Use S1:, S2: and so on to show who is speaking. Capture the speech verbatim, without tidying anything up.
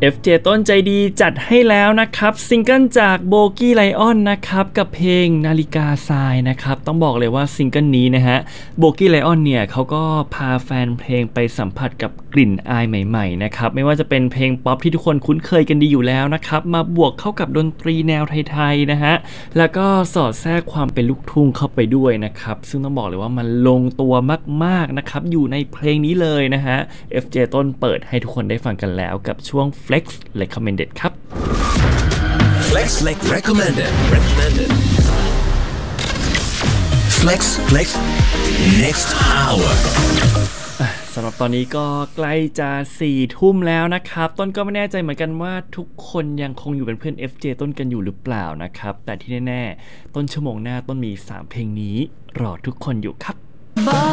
S1: เอฟ เจ ต้นใจดีจัดให้แล้วนะครับซิงเกิลจากโบกี้ไลออนนะครับกับเพลงนาฬิกาทรายนะครับต้องบอกเลยว่าซิงเกิลนี้นะฮะโบกี้ไลออนเนี่ยเขาก็พาแฟนเพลงไปสัมผัสกับกลิ่นอายใหม่ๆนะครับไม่ว่าจะเป็นเพลงป๊อปที่ทุกคนคุ้นเคยกันดีอยู่แล้วนะครับมาบวกเข้ากับดนตรีแนวไทยๆนะฮะแล้วก็สอดแทรกความเป็นลูกทุ่งเข้าไปด้วยนะครับซึ่งต้องบอกเลยว่ามันลงตัวมากๆนะครับอยู่ในเพลงนี้เลยนะฮะ เอฟ เจ ต้นเปิดให้ทุกคนได้ฟังกันแล้วกับช่วง Flex Recommended ครับ
S2: Flex Recommended Recommended Flex Flex Next Hour
S1: สำหรับตอนนี้ก็ใกล้จะสี่ทุ่มแล้วนะครับต้นก็ไม่แน่ใจเหมือนกันว่าทุกคนยังคงอยู่เป็นเพื่อน เอฟ เจ ต้นกันอยู่หรือเปล่านะครับแต่ที่แน่ๆต้นชั่วโมงหน้าต้นมีสามเพลงนี้รอทุกคนอยู่ครับ